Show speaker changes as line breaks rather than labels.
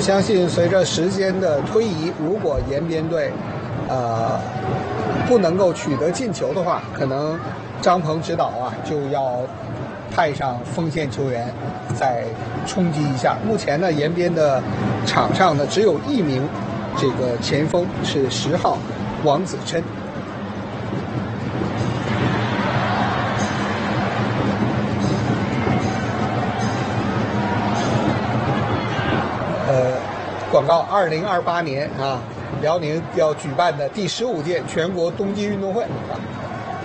相信随着时间的推移，如果延边队不能够取得进球的话，可能张鹏指导就要派上锋线球员再冲击一下。目前呢，延边的场上呢只有一名这个前锋是10号王子琛。广告2028年辽宁要举办的第15届全国冬季运动会